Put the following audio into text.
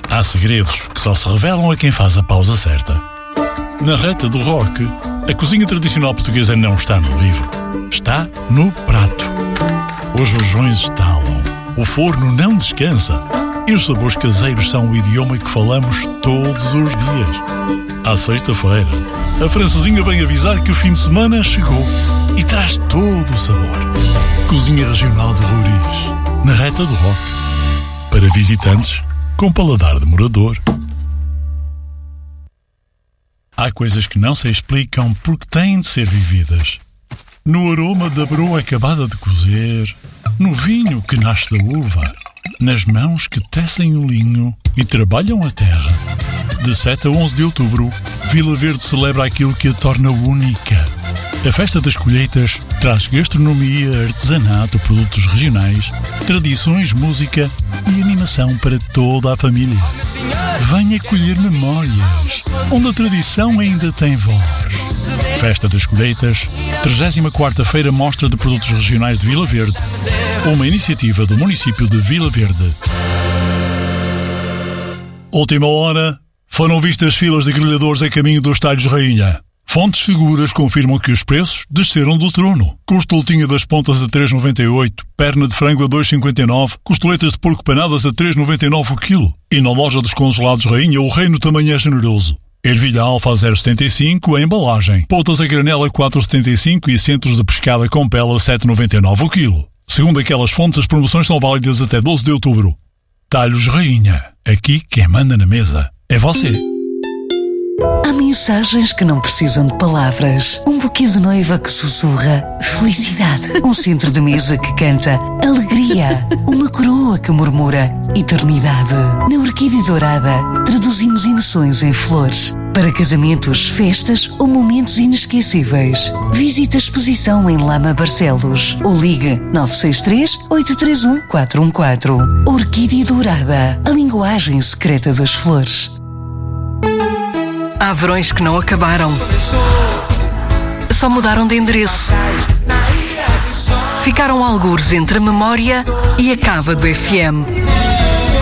Há segredos que só se revelam a quem faz a pausa certa. Na reta do rock, a cozinha tradicional portuguesa não está no livro, está no prato. Os rojões estalam, o forno não descansa e os sabores caseiros são o idioma que falamos todos os dias. À sexta-feira, a francesinha vem avisar que o fim de semana chegou e traz todo o sabor. Cozinha regional de Roriz, na reta do rock, para visitantes com paladar de morador. Há coisas que não se explicam porque têm de ser vividas. No aroma da broa acabada de cozer, no vinho que nasce da uva, nas mãos que tecem o linho e trabalham a terra. De 7 a 11 de outubro, Vila Verde celebra aquilo que a torna única. A Festa das Colheitas traz gastronomia, artesanato, produtos regionais, tradições, música e animação para toda a família. Venha colher memórias, onde a tradição ainda tem voz. Festa das Colheitas, 34ª Feira Mostra de Produtos Regionais de Vila Verde, uma iniciativa do município de Vila Verde. Última hora, foram vistas filas de grelhadores a caminho dos Talhos Rainha. Fontes seguras confirmam que os preços desceram do trono. Costeletinha das pontas a 3,98, perna de frango a 2,59, costeletas de porco panadas a 3,99 o quilo. E na loja dos congelados Rainha, o reino também é generoso. Ervilha alfa a 0,75 a embalagem, poltas a granela a 4,75 e centros de pescada com pele a 7,99 o quilo. Segundo aquelas fontes, as promoções são válidas até 12 de outubro. Talhos Rainha. Aqui quem manda na mesa é você. Há mensagens que não precisam de palavras. Um buquê de noiva que sussurra felicidade. Um centro de mesa que canta alegria. Uma coroa que murmura eternidade. Na Orquídea Dourada, traduzimos emoções em flores. Para casamentos, festas ou momentos inesquecíveis. Visite a exposição em Lama Barcelos ou ligue 963-831-414. Orquídea Dourada, a linguagem secreta das flores. Há verões que não acabaram, só mudaram de endereço. Ficaram algures entre a memória e a cava do FM.